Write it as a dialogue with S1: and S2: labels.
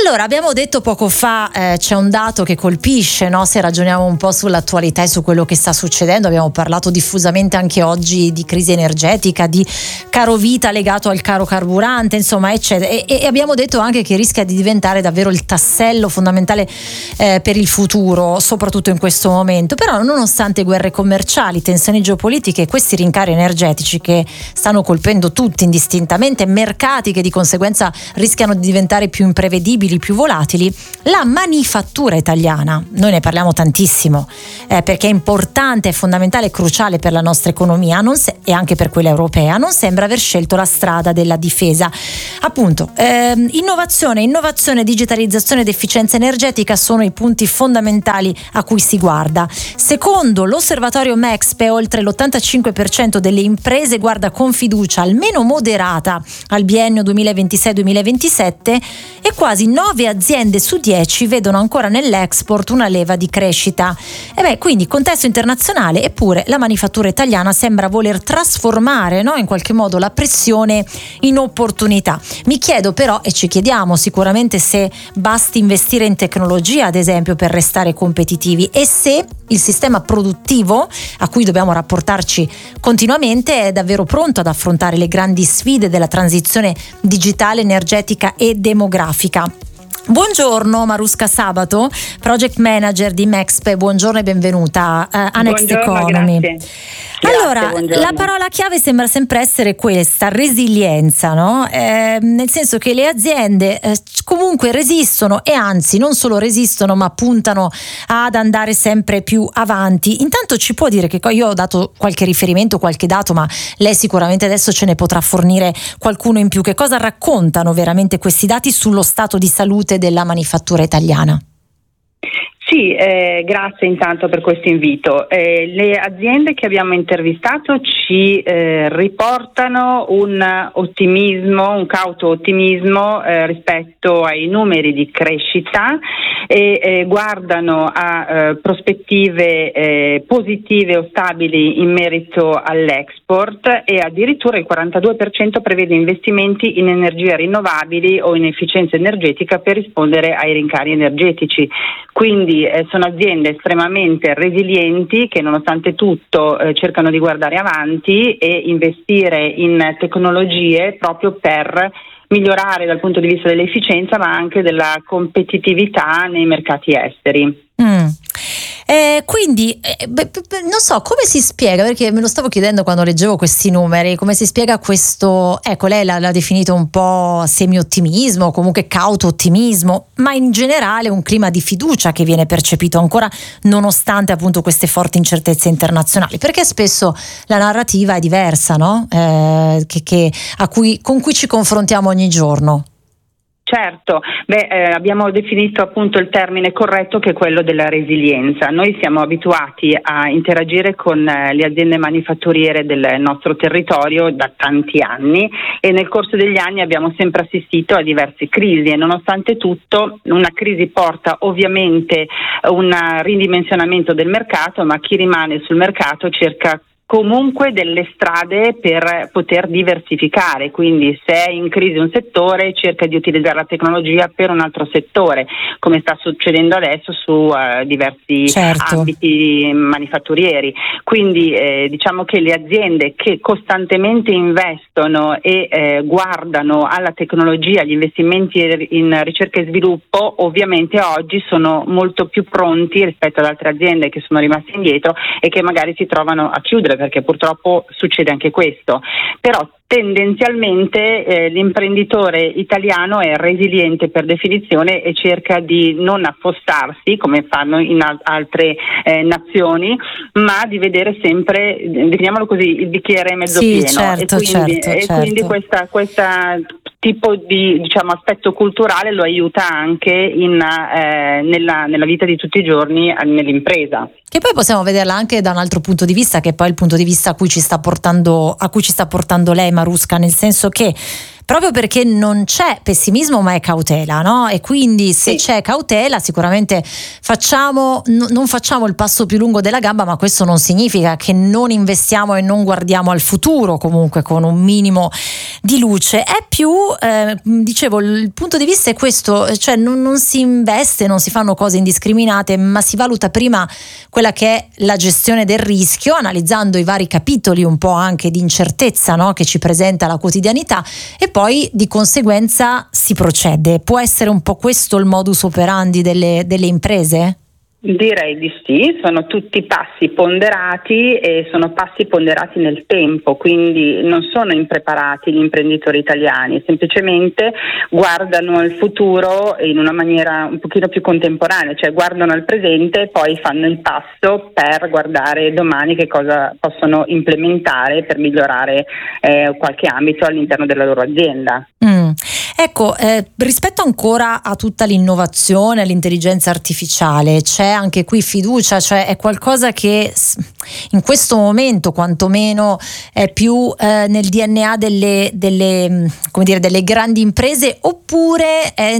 S1: Allora, abbiamo detto poco fa, c'è un dato che colpisce, no? Se ragioniamo un po' sull'attualità e su quello che sta succedendo, abbiamo parlato diffusamente anche oggi di crisi energetica, di caro vita legato al caro carburante, insomma, eccetera. E abbiamo detto anche che rischia di diventare davvero il tassello fondamentale per il futuro, soprattutto in questo momento. Però, nonostante guerre commerciali, tensioni geopolitiche e questi rincari energetici che stanno colpendo tutti indistintamente, mercati che di conseguenza rischiano di diventare più imprevedibili, più volatili, la manifattura italiana, noi ne parliamo tantissimo perché è importante, è fondamentale e cruciale per la nostra economia e anche per quella europea, non sembra aver scelto la strada della difesa. Appunto, innovazione, digitalizzazione ed efficienza energetica sono i punti fondamentali a cui si guarda. Secondo l'osservatorio Mexpe, oltre l'85% delle imprese guarda con fiducia, almeno moderata, al biennio 2026-2027 e quasi 9 aziende su 10 vedono ancora nell'export una leva di crescita. Quindi contesto internazionale, eppure la manifattura italiana sembra voler trasformare, no, in qualche modo la pressione in opportunità. Mi chiedo però, e ci chiediamo sicuramente, se basti investire in tecnologia, ad esempio, per restare competitivi, e se il sistema produttivo a cui dobbiamo rapportarci continuamente è davvero pronto ad affrontare le grandi sfide della transizione digitale, energetica e demografica. Buongiorno Marusca Sabato, Project Manager di Mexpe, buongiorno e benvenuta a Next Economy. Allora, la parola chiave sembra sempre essere questa, resilienza, no? Nel senso che le aziende comunque resistono, e anzi non solo resistono ma puntano ad andare sempre più avanti. Intanto ci può dire che io ho dato qualche riferimento, qualche dato, ma lei sicuramente adesso ce ne potrà fornire qualcuno in più. Che cosa raccontano veramente questi dati sullo stato di salute della manifattura italiana?
S2: Sì, grazie intanto per questo invito. Le aziende che abbiamo intervistato ci riportano un ottimismo, un cauto ottimismo rispetto ai numeri di crescita e guardano a prospettive positive o stabili in merito all'export, e addirittura il 42% prevede investimenti in energie rinnovabili o in efficienza energetica per rispondere ai rincari energetici. Quindi sono aziende estremamente resilienti che nonostante tutto cercano di guardare avanti e investire in tecnologie proprio per migliorare dal punto di vista dell'efficienza ma anche della competitività nei mercati esteri.
S1: Quindi non so come si spiega, perché me lo stavo chiedendo quando leggevo questi numeri, come si spiega questo, ecco, lei l'ha definito un po' semi-ottimismo, comunque cauto ottimismo, ma in generale un clima di fiducia che viene percepito ancora nonostante appunto queste forti incertezze internazionali, perché spesso la narrativa è diversa, no? Con cui ci confrontiamo ogni giorno.
S2: Certo, abbiamo definito appunto il termine corretto, che è quello della resilienza. Noi siamo abituati a interagire con le aziende manifatturiere del nostro territorio da tanti anni, e nel corso degli anni abbiamo sempre assistito a diverse crisi, e nonostante tutto una crisi porta ovviamente un ridimensionamento del mercato, ma chi rimane sul mercato cerca comunque delle strade per poter diversificare, quindi se è in crisi un settore cerca di utilizzare la tecnologia per un altro settore, come sta succedendo adesso su diversi ambiti manifatturieri. Quindi diciamo che le aziende che costantemente investono e guardano alla tecnologia, agli investimenti in ricerca e sviluppo, ovviamente oggi sono molto più pronti rispetto ad altre aziende che sono rimaste indietro e che magari si trovano a chiudere, perché purtroppo succede anche questo. Però tendenzialmente l'imprenditore italiano è resiliente per definizione e cerca di non affossarsi come fanno in altre nazioni, ma di vedere sempre, definiamolo così, il bicchiere mezzo pieno.
S1: Certo,
S2: e quindi questa tipo di aspetto culturale lo aiuta anche nella vita di tutti i giorni nell'impresa.
S1: Che poi possiamo vederla anche da un altro punto di vista, che è poi il punto di vista a cui ci sta portando lei, Marusca, nel senso che proprio perché non c'è pessimismo ma è cautela, no? E quindi se c'è cautela sicuramente non facciamo il passo più lungo della gamba, ma questo non significa che non investiamo e non guardiamo al futuro comunque con un minimo di luce. È più, dicevo, il punto di vista è questo, cioè non si investe, non si fanno cose indiscriminate, ma si valuta prima quella che è la gestione del rischio, analizzando i vari capitoli un po' anche di incertezza, no? Che ci presenta la quotidianità, e poi di conseguenza si procede. Può essere un po' questo il modus operandi delle imprese?
S2: Direi di sì, sono tutti passi ponderati e sono passi ponderati nel tempo, quindi non sono impreparati gli imprenditori italiani, semplicemente guardano al futuro in una maniera un pochino più contemporanea, cioè guardano al presente e poi fanno il passo per guardare domani che cosa possono implementare per migliorare qualche ambito all'interno della loro azienda.
S1: Ecco, rispetto ancora a tutta l'innovazione, all'intelligenza artificiale, c'è anche qui fiducia, cioè è qualcosa che in questo momento quantomeno è più nel DNA delle grandi imprese, oppure è